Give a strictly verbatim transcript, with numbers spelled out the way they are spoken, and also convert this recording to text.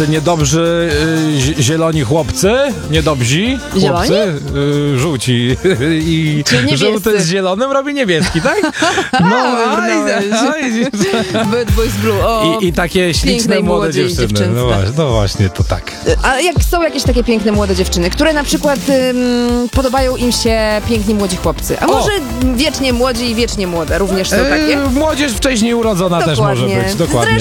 tacy niedobrzy, y, zieloni chłopcy, niedobrzy chłopcy, y, żółci i żółty z zielonym robi niebieski, tak? No, Bad Boys Blue. O, I, I takie śliczne młode dziewczyny. dziewczynce. No właśnie, no właśnie, to tak. A jak są jakieś takie piękne młode dziewczyny, które na przykład ym, podobają im się piękni młodzi chłopcy, a może o. wiecznie młodzi i wiecznie młode, również są takie? Yy, młodzież wcześniej urodzona Dokładnie. też może być, dokładnie.